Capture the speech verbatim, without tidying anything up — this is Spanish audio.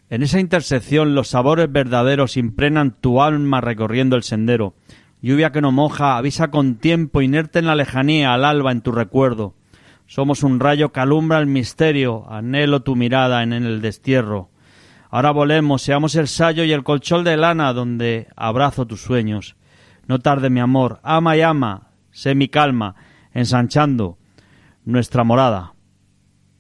En esa intersección los sabores verdaderos impregnan tu alma recorriendo el sendero. Lluvia que no moja, avisa con tiempo, inerte en la lejanía, al alba en tu recuerdo. Somos un rayo que alumbra el misterio, anhelo tu mirada en el destierro. Ahora volemos, seamos el sayo y el colchón de lana donde abrazo tus sueños. No tarde, mi amor, ama y ama, sé mi calma, ensanchando nuestra morada.